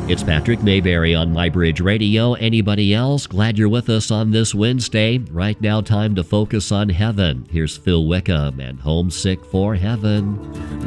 It's Patrick Mayberry on MyBridge Radio. Anybody else? Glad you're with us on this Wednesday. Right now, time to focus on heaven. Here's Phil Wickham and Homesick for Heaven.